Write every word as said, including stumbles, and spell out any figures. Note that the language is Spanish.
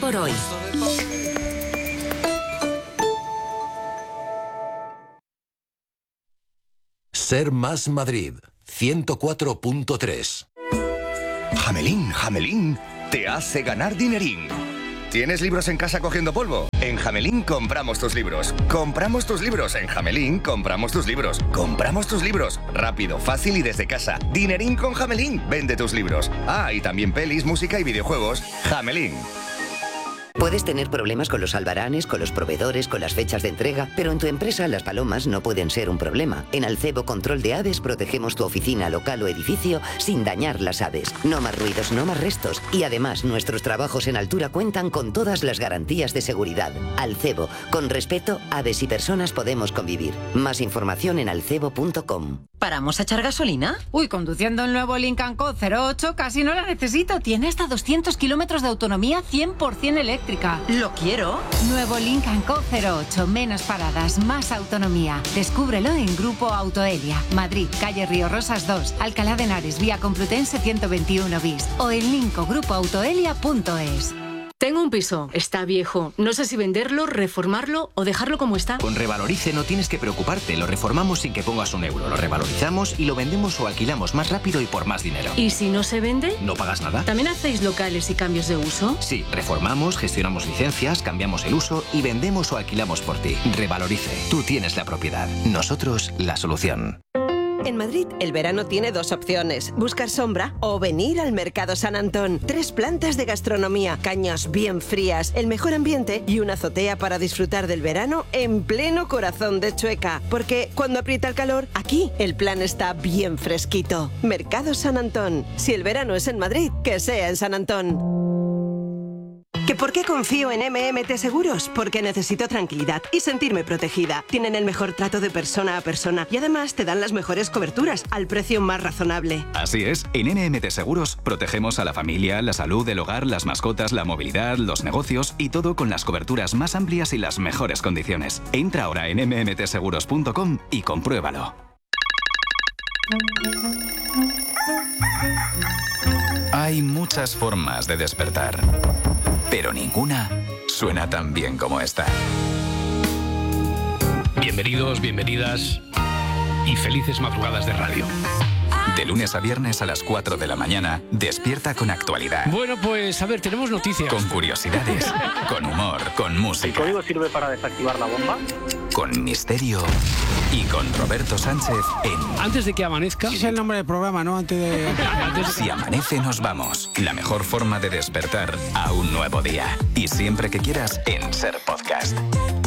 por hoy. Ser Más Madrid, ciento cuatro punto tres. Jamelín, Jamelín, te hace ganar dinerín. ¿Tienes libros en casa cogiendo polvo? En Jamelín compramos tus libros. Compramos tus libros. En Jamelín compramos tus libros. Compramos tus libros. Rápido, fácil y desde casa. Dinerín con Jamelín. Vende tus libros. Ah, y también pelis, música y videojuegos. Jamelín. Puedes tener problemas con los albaranes, con los proveedores, con las fechas de entrega, pero en tu empresa las palomas no pueden ser un problema. En Alcebo Control de Aves protegemos tu oficina, local o edificio sin dañar las aves. No más ruidos, no más restos. Y además, nuestros trabajos en altura cuentan con todas las garantías de seguridad. Alcebo, con respeto, aves y personas podemos convivir. Más información en alcebo punto com. ¿Paramos a echar gasolina? Uy, conduciendo el nuevo Lincoln Co cero ocho casi no la necesito. Tiene hasta doscientos kilómetros de autonomía cien por ciento eléctrica. Lo quiero. Nuevo Lincoln Co cero ocho. Menos paradas, más autonomía. Descúbrelo en Grupo Autoelia. Madrid, calle Río Rosas dos. Alcalá de Henares, vía Complutense ciento veintiuno bis. O en linco grupo autoelia punto es. Tengo un piso, está viejo. No sé si venderlo, reformarlo o dejarlo como está. Con Revalorice no tienes que preocuparte. Lo reformamos sin que pongas un euro. Lo revalorizamos y lo vendemos o alquilamos más rápido y por más dinero. ¿Y si no se vende? ¿No pagas nada? ¿También hacéis locales y cambios de uso? Sí, reformamos, gestionamos licencias, cambiamos el uso y vendemos o alquilamos por ti. Revalorice. Tú tienes la propiedad. Nosotros la solución. En Madrid, el verano tiene dos opciones: buscar sombra o venir al Mercado San Antón. Tres plantas de gastronomía, cañas bien frías, el mejor ambiente y una azotea para disfrutar del verano en pleno corazón de Chueca. Porque cuando aprieta el calor, aquí el plan está bien fresquito. Mercado San Antón. Si el verano es en Madrid, que sea en San Antón. ¿Que por qué confío en M M T Seguros? Porque necesito tranquilidad y sentirme protegida. Tienen el mejor trato de persona a persona y además te dan las mejores coberturas al precio más razonable. Así es, en M M T Seguros protegemos a la familia, la salud, el hogar, las mascotas, la movilidad, los negocios y todo con las coberturas más amplias y las mejores condiciones. Entra ahora en eme eme te seguros punto com y compruébalo. Hay muchas formas de despertar, pero ninguna suena tan bien como esta. Bienvenidos, bienvenidas y felices madrugadas de radio. De lunes a viernes a las cuatro de la mañana, despierta con actualidad. Bueno, pues a ver, tenemos noticias. Con curiosidades, con humor, con música. ¿El código sirve para desactivar la bomba? Con misterio y con Roberto Sánchez en... Antes de que amanezca... Ese es el nombre del programa, ¿no? Antes de... Antes de... Si amanece nos vamos. La mejor forma de despertar a un nuevo día. Y siempre que quieras en Ser Podcast.